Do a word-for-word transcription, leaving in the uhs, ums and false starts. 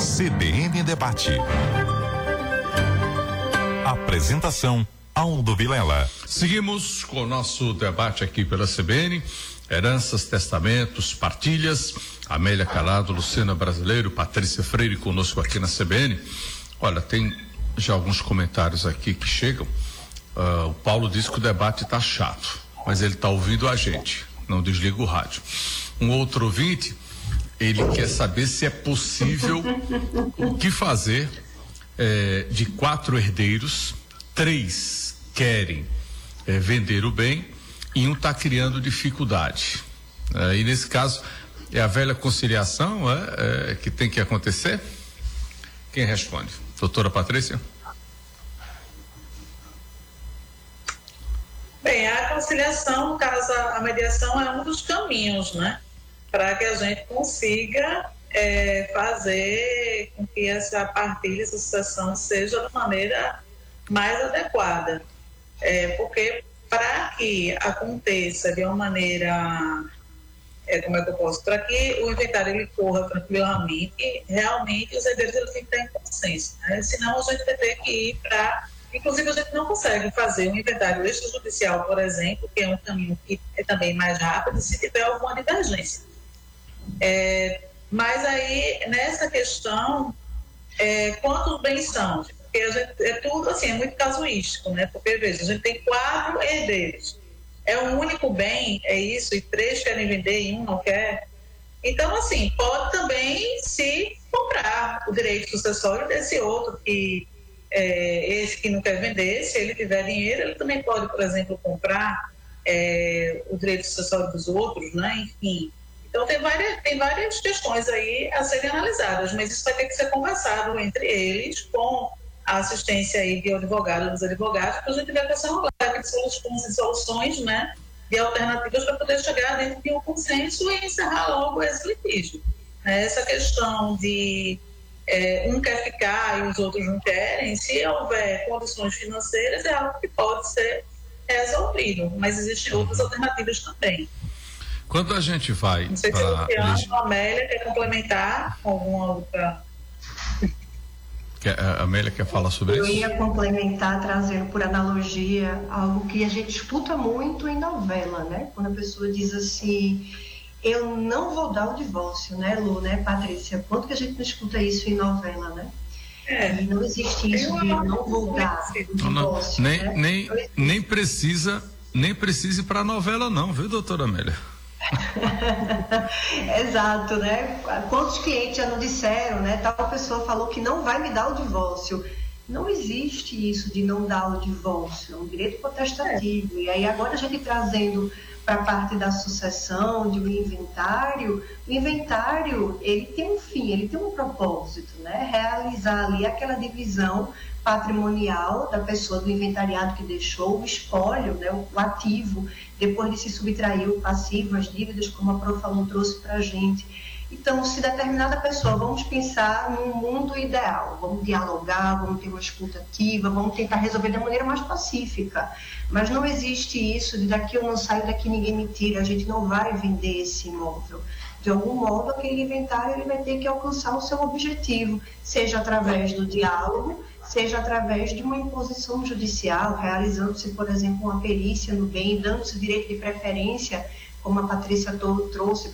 C B N Debate. Apresentação: Aldo Vilela. Seguimos com o nosso debate aqui pela C B N. Heranças, testamentos, partilhas. Amélia Calado, Luciana Brasileiro, Patrícia Freire conosco aqui na C B N. Olha, tem já alguns comentários aqui que chegam. Uh, o Paulo diz que o debate está chato, mas ele está ouvindo a gente. Não desliga o rádio. Um outro ouvinte, ele quer saber se é possível o que fazer eh, de quatro herdeiros, três querem eh, vender o bem e um está criando dificuldade. Eh, e nesse caso, é a velha conciliação é, é, que tem que acontecer? Quem responde? Doutora Patrícia? Bem, a conciliação, no caso, a mediação é um dos caminhos, né? Para que a gente consiga é, fazer com que essa partilha, essa sucessão seja da maneira mais adequada. É, porque para que aconteça de uma maneira, é, como é que eu posso, para que o inventário ele corra tranquilamente, realmente os herdeiros eles têm que estar em consenso, né? Senão a gente vai ter que ir para... Inclusive, a gente não consegue fazer um inventário extrajudicial, por exemplo, que é um caminho que é também mais rápido, se tiver alguma divergência. É, mas aí, nessa questão, é, quantos bens são? Porque a gente, é tudo assim, é muito casuístico, né? Porque, veja, a gente tem quatro herdeiros. É um único bem, é isso, e três querem vender e um não quer. Então, assim, pode também se comprar o direito sucessório desse outro que... É, esse que não quer vender, se ele tiver dinheiro, ele também pode, por exemplo, comprar é, o direito sucessório dos outros, né? Enfim. Então tem várias, tem várias questões aí a serem analisadas, mas isso vai ter que ser conversado entre eles, com a assistência aí de advogado, dos advogados, para a gente ver quais são as soluções, soluções, né? De alternativas para poder chegar dentro de um consenso e encerrar logo esse litígio. Essa questão de É, um quer ficar e os outros não querem, se houver condições financeiras, é algo que pode ser resolvido, mas existem outras alternativas também. Quando a gente vai... Não sei se o Luciano ou a Amélia quer complementar com alguma outra... Quer, a Amélia quer falar sobre Eu isso? Eu ia complementar, trazendo por analogia algo que a gente escuta muito em novela, né? Quando a pessoa diz assim... Eu não vou dar o divórcio, né, Lu, né, Patrícia? Quanto que a gente não escuta isso em novela, né? É. E não existe isso de não vou dar o divórcio, não, nem, né? nem, nem precisa, nem precisa ir para a novela não, viu, doutora Amélia? Exato, né? Quantos clientes já não disseram, né? Tal pessoa falou que não vai me dar o divórcio. Não existe isso de não dar o divórcio, é um direito potestativo. É. E aí agora a gente trazendo para a parte da sucessão, de um inventário, o inventário, ele tem um fim, ele tem um propósito, né? Realizar ali aquela divisão patrimonial da pessoa, do inventariado que deixou, o espólio, né? O ativo, depois de se subtrair o passivo, as dívidas, como a Prof. Falou, trouxe para a gente. Então, se determinada pessoa, vamos pensar num mundo ideal, vamos dialogar, vamos ter uma escuta ativa, vamos tentar resolver da maneira mais pacífica, mas não existe isso de daqui eu não saio, daqui ninguém me tira, a gente não vai vender esse imóvel. De algum modo, aquele inventário ele vai ter que alcançar o seu objetivo, seja através do diálogo, seja através de uma imposição judicial, realizando-se, por exemplo, uma perícia no bem, dando-se direito de preferência, como a Patrícia trouxe,